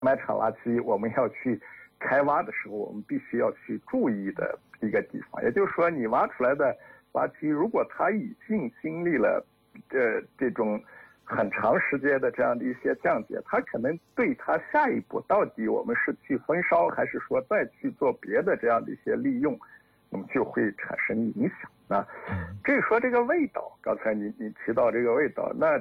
埋场垃圾我们要去开挖的时候，我们必须要去注意的一个地方。也就是说，你挖出来的垃圾，如果它已经经历了这种很长时间的这样的一些降解，它可能对它下一步到底我们是去焚烧，还是说再去做别的这样的一些利用，那么就会产生影响啊。至于说这个味道，刚才你提到这个味道，那